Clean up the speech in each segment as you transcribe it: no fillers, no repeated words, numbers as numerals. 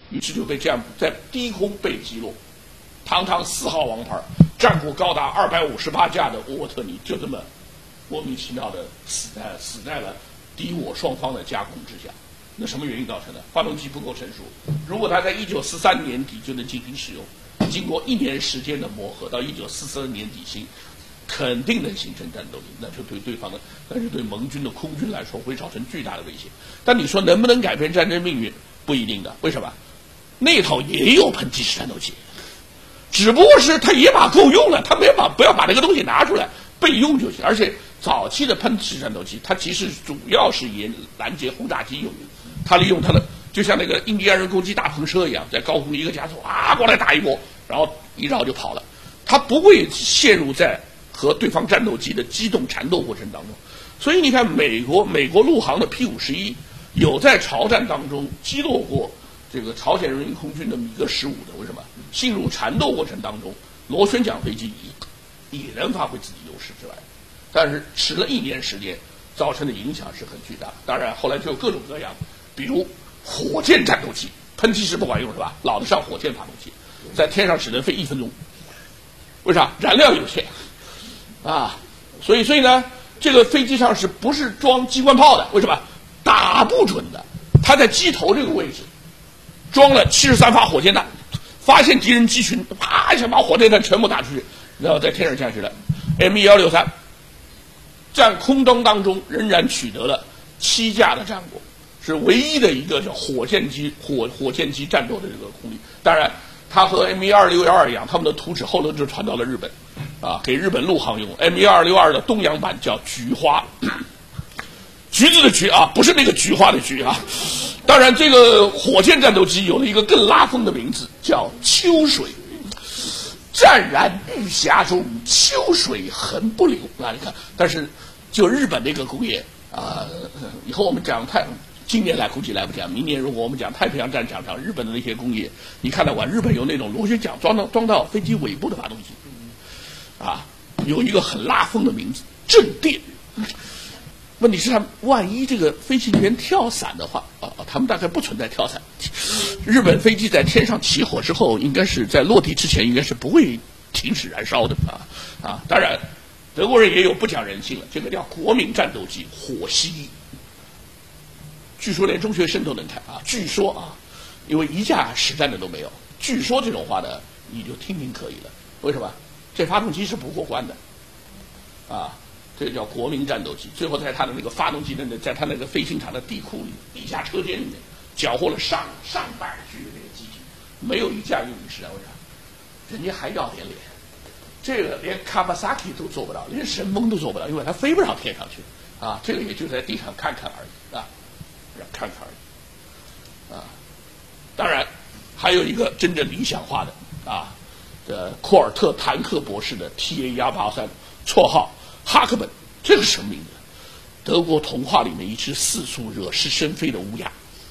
于是就被这样在低空被击落。堂堂4号王牌，战果高达258架的沃特尼，就这么莫名其妙的死在了敌我双方的夹攻之下。那什么原因造成的？发动机不够成熟。如果它在1943年底就能进行使用，经过1年时间的磨合，到1944年底新，肯定能形成战斗力，那就对对方的，那就对盟军的空军来说会造成巨大的威胁。但你说能不能改变战争命运？不一定的。为什么？那头也有喷气式战斗机，只不过是它野马够用了，它不要把那个东西拿出来备用就行。而且早期的喷气式战斗机，它其实主要是以拦截轰炸机用的，它利用它的就像那个印第安人攻击大篷车一样，在高空一个加速过来打一波，然后一绕就跑了，它不会陷入在和对方战斗机的机动缠斗过程当中。所以你看美国陆航的 P-51有在朝战当中击落过这个朝鲜人民空军的米格15的，为什么？进入缠斗过程当中，螺旋桨飞机也能发挥自己优势之外，但是迟了1年时间，造成的影响是很巨大。当然后来就有各种各样，比如火箭战斗机，喷气式不管用是吧？老的上火箭发动机，在天上只能飞1分钟，为啥？燃料有限啊！所以呢，这个飞机上是不是装机关炮的？为什么？打不准的，它在机头这个位置装了73发火箭弹，发现敌人机群，啪一下把火箭弹全部打出去，然后在天上下去了。M1163在空中当中仍然取得了7架的战果，是唯一的一个叫火箭机战斗的这个空力。当然，它和 M12612一样，他们的图纸后头就传到了日本，给日本陆航用。M12612的东洋版叫菊花。橘子的橘不是那个菊花的菊当然，这个火箭战斗机有了一个更拉风的名字，叫秋水。湛然玉霞中，秋水横不流你看，但是就日本那个工业以后我们讲今年估计来不及，明年如果我们讲太平洋战场上日本的那些工业，你看到日本有那种螺旋桨装到飞机尾部的发动机有一个很拉风的名字正电。问题是他们万一这个飞行员跳伞的话他们大概不存在跳伞。日本飞机在天上起火之后，应该是在落地之前应该是不会停止燃烧的当然德国人也有不讲人性了，这个叫国民战斗机火蜥，据说连中学生都能开据说因为一架实战的都没有，据说这种话呢你就听听可以了。为什么？这发动机是不过关的这个叫国民战斗机，最后在它的那个发动机在它那个飞行场的地库里、地下车间里面缴获了上百具的这个机体，没有一架用于实战。为啥？人家还要脸，这个连 Kawasaki 都做不到，连神风都做不到，因为它飞不上天上去这个也就在地上看看而已看看而已当然还有一个真正理想化的库尔特坦克博士的 TA-183，绰号哈克本，这个什么名字？德国童话里面一只四处惹是生非的乌鸦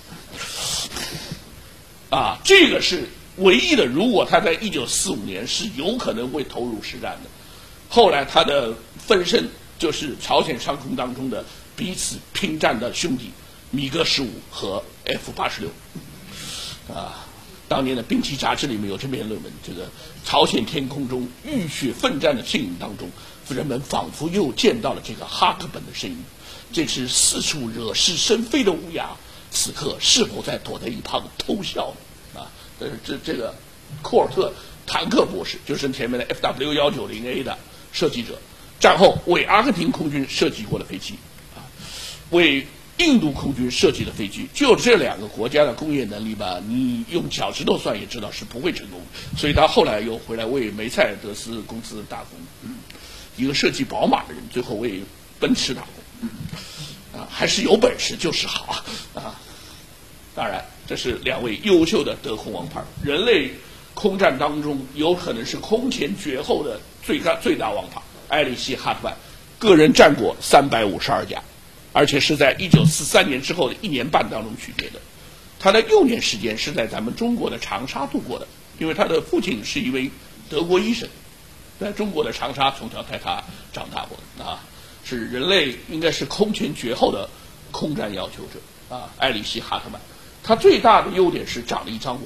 这个是唯一的。如果他在1945年是有可能会投入实战的，后来他的分身就是朝鲜上空当中的彼此拼战的兄弟米格15和 F-86当年的兵器杂志里面有这篇论文，这个朝鲜天空中浴血奋战的身影当中，人们仿佛又见到了这个哈克本的身影。这只四处惹是生非的乌鸦，此刻是否在躲在一旁偷笑呢？这个库尔特坦克博士就是前面的 FW190A 的设计者，战后为阿根廷空军设计过的飞机为印度空军设计的飞机，就这2个国家的工业能力吧，你用脚趾头算也知道是不会成功，所以他后来又回来为梅赛德斯公司打工。一个设计宝马的人，最后为奔驰打工。还是有本事就是好当然，这是2位优秀的德空王牌，人类空战当中有可能是空前绝后的最大王牌埃里希·哈特曼，个人战果352架。而且是在1943年之后的1年半当中取得的。他的幼年时间是在咱们中国的长沙度过的，因为他的父亲是一位德国医生，在中国的长沙从小带他长大过的是人类应该是空前绝后的空战要求者埃里希·哈特曼。他最大的优点是长了一张